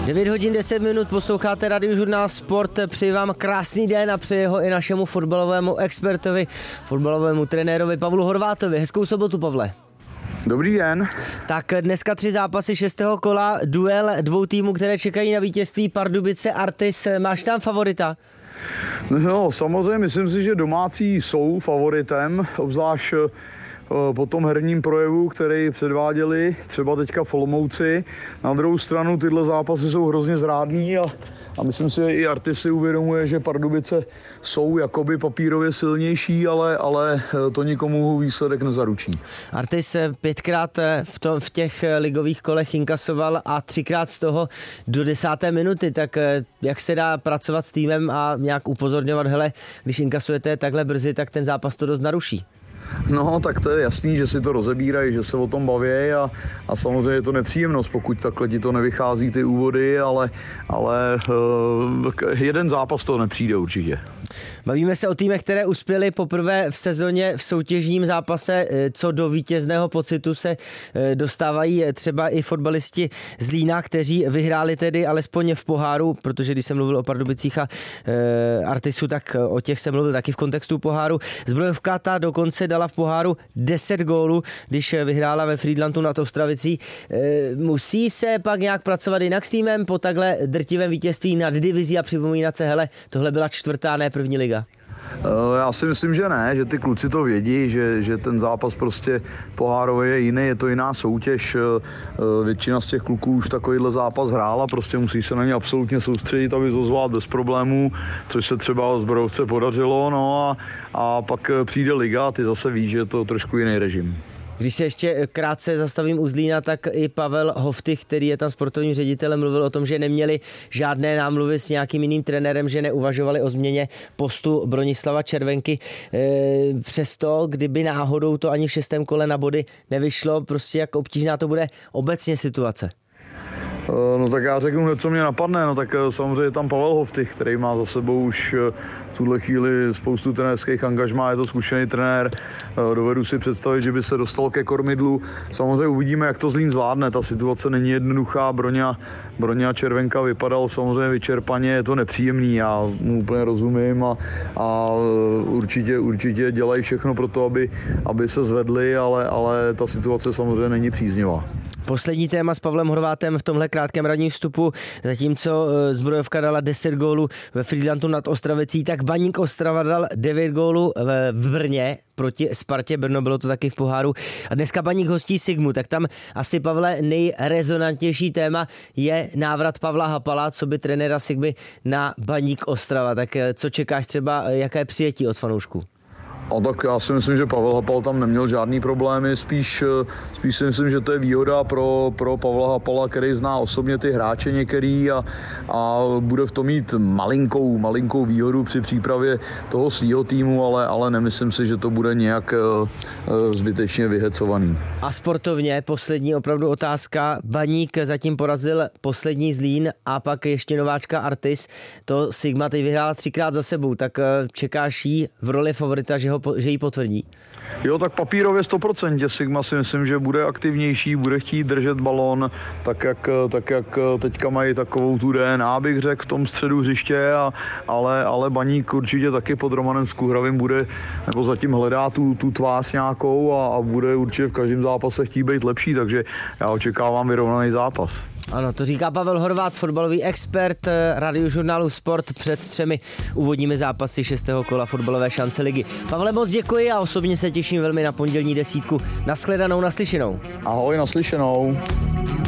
9 hodin 10 minut, posloucháte Radiožurnál Sport, přeji vám krásný den a přeji ho i našemu fotbalovému expertovi, fotbalovému trenérovi Pavlu Horvátovi. Hezkou sobotu, Pavle. Dobrý den. Tak dneska 3 zápasy 6. kola, duel dvou týmů, které čekají na vítězství, Pardubice, Artis. Máš tam favorita? No, samozřejmě myslím si, že domácí jsou favoritem, obzvlášť po tom herním projevu, který předváděli třeba teďka v Olomouci. Na druhou stranu tyhle zápasy jsou hrozně zrádný a myslím si, že i Artis si uvědomuje, že Pardubice jsou jakoby papírově silnější, ale to nikomu výsledek nezaručí. Artis 5krát v těch ligových kolech inkasoval a 3krát z toho do 10. minuty, tak jak se dá pracovat s týmem a nějak upozorňovat, hele, když inkasujete takhle brzy, tak ten zápas to dost naruší. No, tak to je jasný, že si to rozebírají, že se o tom baví a samozřejmě je to nepříjemnost, pokud takhle ti to nevychází ty úvody, ale jeden zápas to nepřijde určitě. Bavíme se o týmech, které uspěly poprvé v sezóně v soutěžním zápase, co do vítězného pocitu se dostávají třeba i fotbalisti z Lína, kteří vyhráli tedy alespoň v poháru, protože když jsem mluvil o Pardubicích a Artisu, tak o těch jsem mluvil taky v kontextu poháru. Zbrojovka ta dokonce dala v poháru 10 gólů, když vyhrála ve Frýdlantu nad Ostravicí. Musí se pak nějak pracovat jinak s týmem po takhle drtivém vítězství nad divizí a připomínat se, hele, tohle byla 4., ne první liga? Já si myslím, že ne, že ty kluci to vědí, že ten zápas prostě pohárový je jiný, je to jiná soutěž. Většina z těch kluků už takovýhle zápas hrála, prostě musí se na ně absolutně soustředit, aby to zvládl bez problémů, což se třeba Zbrojovce podařilo, no a pak přijde liga a ty zase víš, že je to trošku jiný režim. Když se ještě krátce zastavím u Zlína, tak i Pavel Hoftych, který je tam sportovním ředitelem, mluvil o tom, že neměli žádné námluvy s nějakým jiným trenérem, že neuvažovali o změně postu Bronislava Červenky. Přesto, kdyby náhodou to ani v 6. kole na body nevyšlo, prostě jak obtížná to bude obecně situace. No tak já řeknu hned, co mě napadne, no tak samozřejmě je tam Pavel Hoftych, který má za sebou už v tuhle chvíli spoustu trenérských angažmá, je to zkušený trenér, dovedu si představit, že by se dostal ke kormidlu. Samozřejmě uvidíme, jak to Zlín zvládne, ta situace není jednoduchá, Broňa Červenka vypadal samozřejmě vyčerpaně, je to nepříjemný, já mu úplně rozumím a určitě dělají všechno pro to, aby se zvedli, ale ta situace samozřejmě není příznivá. Poslední téma s Pavlem Horvátem v tomhle krátkém ranním vstupu. Zatímco Zbrojovka dala 10 gólů ve Frýdlantu nad Ostravicí, tak Baník Ostrava dal 9 gólů v Brně proti Spartě Brno, bylo to taky v poháru. A dneska Baník hostí Sigmu, tak tam asi, Pavle, nejrezonantnější téma je návrat Pavla Hapala, co by trenéra Sigmy na Baník Ostrava. Tak co čekáš třeba, jaké přijetí od fanoušků? A tak já si myslím, že Pavel Hapal tam neměl žádný problémy, spíš si myslím, že to je výhoda pro Pavla Hapala, který zná osobně ty hráče některý a bude v tom mít malinkou výhodu při přípravě toho svýho týmu, ale nemyslím si, že to bude nějak zbytečně vyhecovaný. A sportovně poslední opravdu otázka. Baník zatím porazil poslední Zlín a pak ještě nováčka Artis. To Sigma teď vyhrála 3krát za sebou, tak čekáš jí v roli favorita, že ji potvrdí? Jo, tak papírově 100%. Sigma si myslím, že bude aktivnější, bude chtít držet balón, tak jak teďka mají takovou tu DNA, bych řekl, v tom středu hřiště, ale Baník určitě taky pod Romanem Skuhravým bude, nebo zatím hledá tu tvář nějakou a bude určitě v každém zápase chtít být lepší, takže já očekávám vyrovnaný zápas. Ano, to říká Pavel Horvát, fotbalový expert Radiožurnálu Sport před 3 úvodními zápasy 6. kola fotbalové šance ligy. Pavle, moc děkuji a osobně se těším velmi na pondělní 10. Nashledanou, naslyšenou. Ahoj, naslyšenou.